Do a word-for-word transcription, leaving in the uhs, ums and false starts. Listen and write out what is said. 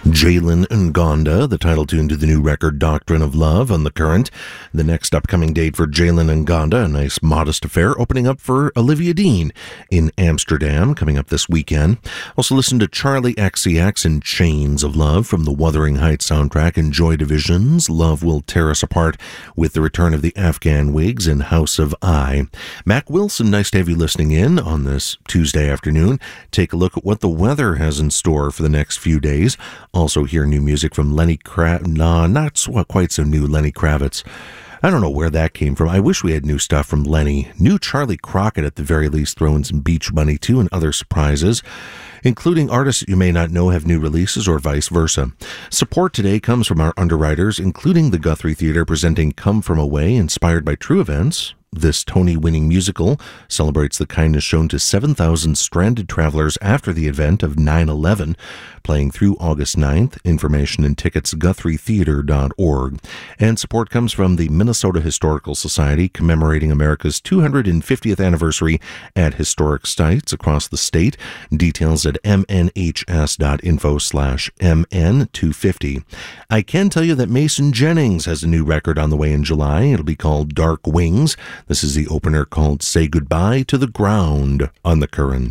Jalen Ngonda, the title tune to the new record Doctrine of Love on The Current. The next upcoming date for Jalen Ngonda, a nice modest affair, opening up for Olivia Dean in Amsterdam, coming up this weekend. Also listen to Charlie X C X and Chains of Love from the Wuthering Heights soundtrack, and Joy Division's Love Will Tear Us Apart with the return of the Afghan Wigs in House of I. Mac Wilson, nice to have you listening in on this Tuesday afternoon. Take a look at what the weather has in store for the next few days. Also hear new music from Lenny Kravitz. Nah, not quite so new Lenny Kravitz. I don't know where that came from. I wish we had new stuff from Lenny. New Charlie Crockett at the very least, throwing some Beach Bunny too, and other surprises, including artists you may not know have new releases or vice versa. Support today comes from our underwriters, including the Guthrie Theatre presenting Come From Away, inspired by true events. This Tony-winning musical celebrates the kindness shown to seven thousand stranded travelers after the event of nine eleven, playing through August ninth. Information and tickets, guthrie theater dot org. And support comes from the Minnesota Historical Society, commemorating America's two hundred fiftieth anniversary at historic sites across the state. Details at m n h s dot info slash m n two fifty. I can tell you that Mason Jennings has a new record on the way in July. It'll be called Dark Wings. This is the opener called Say Goodbye to the Ground on The Current.